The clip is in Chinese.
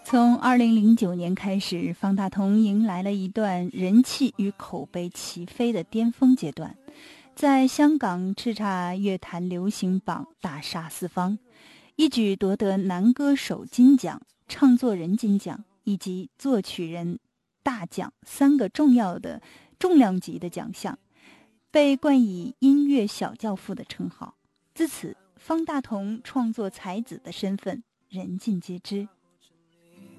从2009年开始，方大同迎来了一段人气与口碑齐飞的巅峰阶段，在香港叱咤乐坛流行榜大杀四方，一举夺得男歌手金奖、唱作人金奖以及作曲人大奖3个重要的重量级的奖项，被冠以音乐小教父的称号。自此，方大同创作才子的身份人尽皆知。